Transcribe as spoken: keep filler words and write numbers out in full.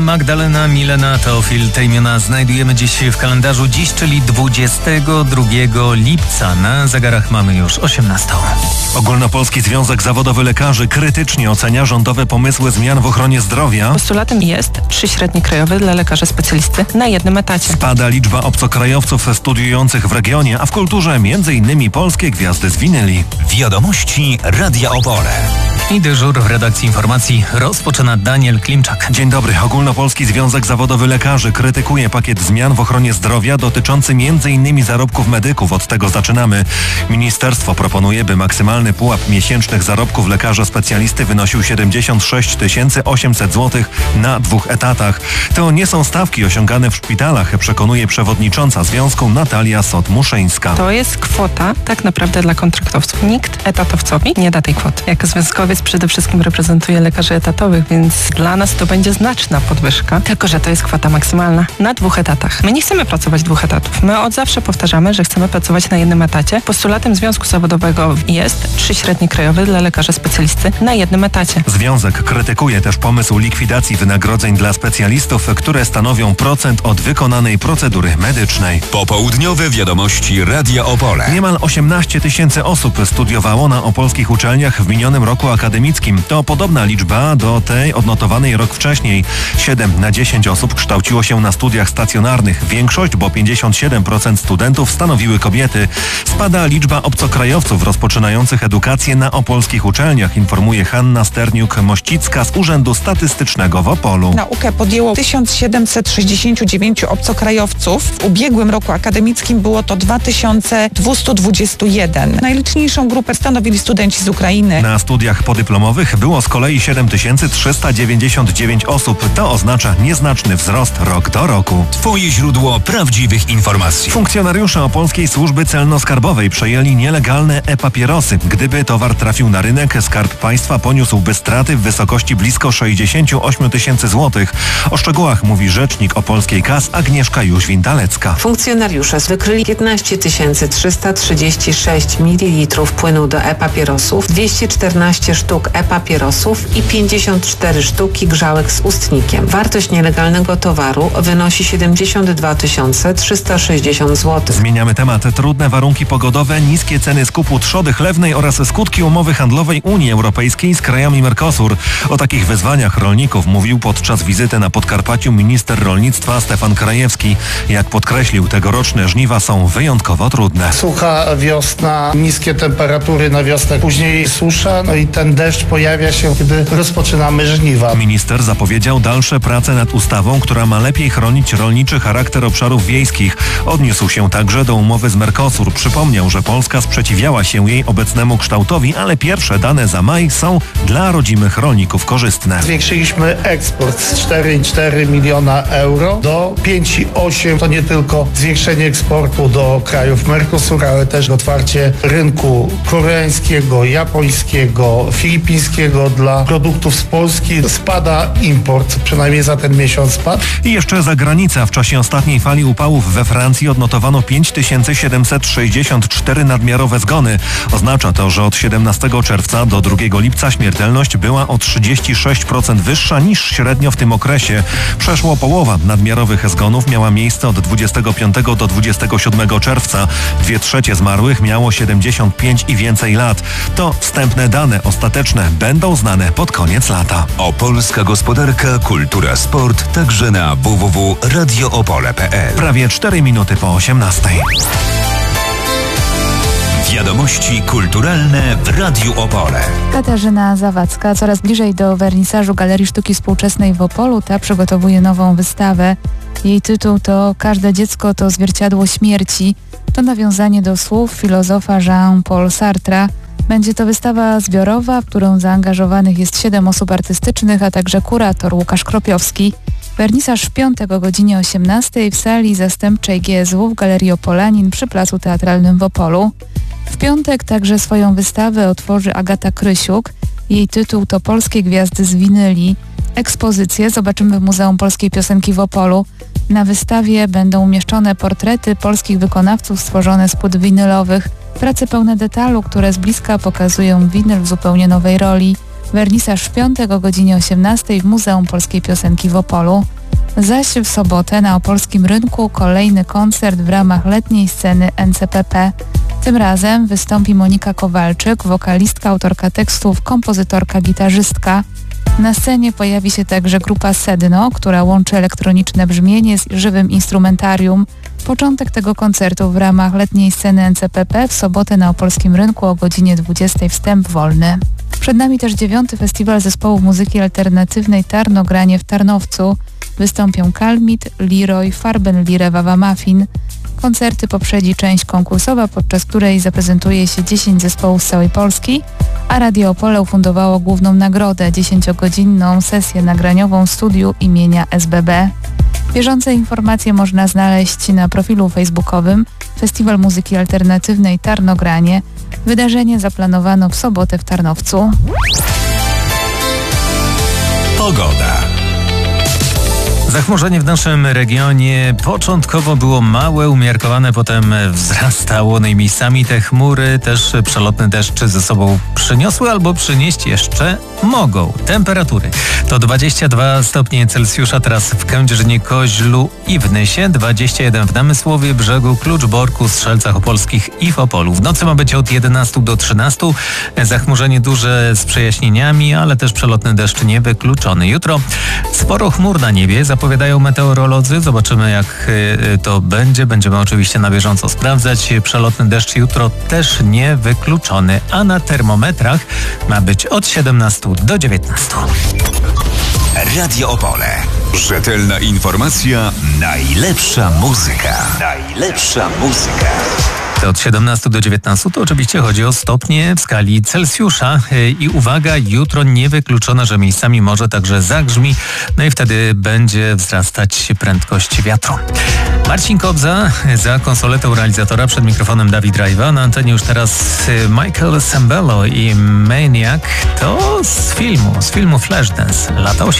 Magdalena, Milena, Teofil. Te imiona znajdujemy dziś w kalendarzu. Dziś, czyli dwudziestego drugiego lipca. Na zegarach mamy już osiemnastą. Ogólnopolski Związek Zawodowy Lekarzy krytycznie ocenia rządowe pomysły zmian w ochronie zdrowia. Postulatem jest trzy średnie krajowe dla lekarza specjalisty na jednym etacie. Spada liczba obcokrajowców studiujących w regionie, a w kulturze między innymi polskie gwiazdy z winyli. Wiadomości Radia Opole. I dyżur w redakcji informacji rozpoczyna Daniel Klimczak. Dzień dobry. Ogólnopolski Związek Zawodowy Lekarzy krytykuje pakiet zmian w ochronie zdrowia dotyczący między innymi zarobków medyków. Od tego zaczynamy. Ministerstwo proponuje, by maksymalny pułap miesięcznych zarobków lekarza specjalisty wynosił siedemdziesiąt sześć tysięcy osiemset złotych na dwóch etatach. To nie są stawki osiągane w szpitalach, przekonuje przewodnicząca związku Natalia Sot-Muszyńska. To jest kwota tak naprawdę dla kontraktowców. Nikt etatowcowi nie da tej kwoty. Jako związkowiec przede wszystkim reprezentuję lekarzy etatowych, więc dla nas to będzie znaczna podwyżka, tylko że to jest kwota maksymalna na dwóch etatach. My nie chcemy pracować dwóch etatów. My od zawsze powtarzamy, że chcemy pracować na jednym etacie. Postulatem Związku Zawodowego jest trzy średnie krajowe dla lekarza specjalisty na jednym etacie. Związek krytykuje też pomysł likwidacji wynagrodzeń dla specjalistów, które stanowią procent od wykonanej procedury medycznej. Popołudniowe wiadomości Radia Opole. Niemal osiemnaście tysięcy osób studiowało na opolskich uczelniach w minionym roku akademickim. To podobna liczba do tej odnotowanej rok wcześniej. siedem na dziesięć osób kształciło się na studiach stacjonarnych. Większość, bo pięćdziesiąt siedem procent studentów stanowiły kobiety. Spada liczba obcokrajowców rozpoczynających edukację na opolskich uczelniach, informuje Hanna Sterniuk-Mościcka z Urzędu Statystycznego w Opolu. Naukę podjęło tysiąc siedemset sześćdziesiąt dziewięć obcokrajowców. W ubiegłym roku akademickim było to dwa tysiące dwieście dwadzieścia jeden. Najliczniejszą grupę stanowili studenci z Ukrainy. Na studiach podyplomowych było z kolei siedem tysięcy trzysta dziewięćdziesiąt dziewięć osób. To oznacza nieznaczny wzrost rok do roku. Twoje źródło prawdziwych informacji. Funkcjonariusze Opolskiej Służby Celno-Skarbowej przejęli nielegalne e-papierosy. Gdyby towar trafił na rynek, Skarb Państwa poniósłby straty w wysokości blisko sześćdziesiąt osiem tysięcy złotych. O szczegółach mówi rzecznik opolskiej K A S Agnieszka Jóźwin-Dalecka. Funkcjonariusze wykryli piętnaście tysięcy trzysta trzydzieści sześć mililitrów płynu do e-papierosów, dwieście czternaście sztuk e-papierosów i pięćdziesiąt cztery sztuki grzałek z ustnikiem. Wartość nielegalnego towaru wynosi siedemdziesiąt dwa tysiące trzysta sześćdziesiąt złotych. Zmieniamy temat. Trudne warunki pogodowe, niskie ceny skupu trzody chlewnej oraz skutki umowy handlowej Unii Europejskiej z krajami Mercosur. O takich wyzwaniach rolników mówił podczas wizyty na Podkarpaciu minister rolnictwa Stefan Krajewski. Jak podkreślił, tegoroczne żniwa są wyjątkowo trudne. Sucha wiosna, niskie temperatury na wiosnę, później susza, no i ten deszcz pojawia się, kiedy rozpoczynamy żniwa. Minister zapowiedział dalsze prace nad ustawą, która ma lepiej chronić rolniczy charakter obszarów wiejskich. Odniósł się także do umowy z Mercosur. Przypomniał, że Polska sprzeciwiała się jej obecnemu kształtowi, ale pierwsze dane za maj są dla rodzimych rolników korzystne. Zwiększyliśmy eksport z cztery i cztery miliona euro do pięć i osiem. To nie tylko zwiększenie eksportu do krajów Mercosur, ale też otwarcie rynku koreańskiego, japońskiego, filipińskiego dla produktów z Polski. Spada import, przynajmniej za ten miesiąc spadł. I jeszcze zagranica. W czasie ostatniej fali upałów we Francji odnotowano pięć tysięcy siedemset sześćdziesiąt cztery nadmiarowe zgony. Oznacza to, że od siedemnastego czerwca do drugiego lipca śmiertelność była o trzydzieści sześć procent wyższa niż średnio w tym okresie. Przeszło połowa nadmiarowych zgonów miała miejsce od dwudziestego piątego do dwudziestego siódmego czerwca. Dwie trzecie zmarłych miało siedemdziesiąt pięć i więcej lat. To wstępne dane. Ostateczne będą znane pod koniec lata. Opolska gospodarka, kultura, sport, także na w w w kropka radio opole kropka p l. Prawie cztery minuty po osiemnastej. Wiadomości kulturalne w Radiu Opole. Katarzyna Zawadzka. Coraz bliżej do wernisażu Galerii Sztuki Współczesnej w Opolu. Ta przygotowuje nową wystawę. Jej tytuł to Każde dziecko to zwierciadło śmierci. To nawiązanie do słów filozofa Jean-Paul Sartra. Będzie to wystawa zbiorowa, w którą zaangażowanych jest siedem osób artystycznych, a także kurator Łukasz Kropiowski. Wernisaż w piątek o godzinie osiemnastej w sali zastępczej G S W w Galerii Opolanin przy Placu Teatralnym w Opolu. W piątek także swoją wystawę otworzy Agata Krysiuk. Jej tytuł to Polskie gwiazdy z winyli. Ekspozycję zobaczymy w Muzeum Polskiej Piosenki w Opolu. Na wystawie będą umieszczone portrety polskich wykonawców stworzone z płyt winylowych. Prace pełne detalu, które z bliska pokazują winyl w zupełnie nowej roli. Wernisaż w piątek o godzinie osiemnastej w Muzeum Polskiej Piosenki w Opolu. Zaś w sobotę na opolskim rynku kolejny koncert w ramach letniej sceny N C P P. Tym razem wystąpi Monika Kowalczyk, wokalistka, autorka tekstów, kompozytorka, gitarzystka. Na scenie pojawi się także grupa Sedno, która łączy elektroniczne brzmienie z żywym instrumentarium. Początek tego koncertu w ramach letniej sceny N C P P w sobotę na opolskim rynku o godzinie dwudziestej, wstęp wolny. Przed nami też dziewiąty Festiwal Zespołów Muzyki Alternatywnej Tarnogranie w Tarnowcu. Wystąpią Kalmit, Leroy, Farben Lire, Wawa Muffin. Koncerty poprzedzi część konkursowa, podczas której zaprezentuje się dziesięć zespołów z całej Polski, a Radio Opole ufundowało główną nagrodę, dziesięciogodzinną sesję nagraniową studiu imienia S B B. Bieżące informacje można znaleźć na profilu facebookowym Festiwal Muzyki Alternatywnej Tarnogranie. Wydarzenie zaplanowano w sobotę w Tarnowcu. Pogoda. Zachmurzenie w naszym regionie początkowo było małe, umiarkowane, potem wzrastało. No i miejscami te chmury też przelotne deszcze ze sobą przyniosły albo przynieść jeszcze mogą. Temperatury to dwadzieścia dwa stopnie Celsjusza teraz w Kędzierzynie, Koźlu i w Nysie, dwadzieścia jeden w Namysłowie, Brzegu, Kluczborku, Strzelcach Opolskich i w Opolu. W nocy ma być od jedenastu do trzynastu. Zachmurzenie duże z przejaśnieniami, ale też przelotny deszcz niewykluczony. Jutro sporo chmur na niebie, zapowiadają meteorolodzy. Zobaczymy, jak to będzie. Będziemy oczywiście na bieżąco sprawdzać. Przelotny deszcz jutro też niewykluczony, a na termometrach ma być od siedemnastu do dziewiętnastu. Radio Opole. Rzetelna informacja, najlepsza muzyka. Najlepsza muzyka. To od siedemnastu do dziewiętnastu to oczywiście chodzi o stopnie w skali Celsjusza. I uwaga, jutro niewykluczone, że miejscami może także zagrzmi, no i wtedy będzie wzrastać prędkość wiatru. Marcin Kobza za konsoletą realizatora, przed mikrofonem Dawid Rajwa. Na antenie już teraz Michael Sembello i Maniac. To z filmu, z filmu Flashdance, lata osiemdziesiąte.